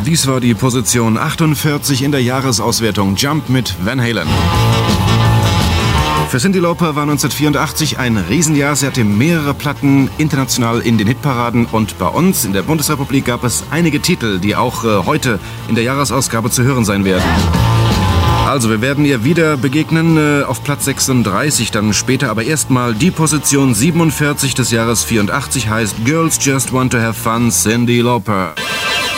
Dies war die Position 48 in der Jahresauswertung Jump mit Van Halen. Für Cyndi Lauper war 1984 ein Riesenjahr. Sie hatte mehrere Platten international in den Hitparaden. Und bei uns in der Bundesrepublik gab es einige Titel, die auch heute in der Jahresausgabe zu hören sein werden. Also, wir werden ihr wieder begegnen auf Platz 36 dann später. Aber erstmal die Position 47 des Jahres 84 heißt Girls Just Want to Have Fun, Cyndi Lauper.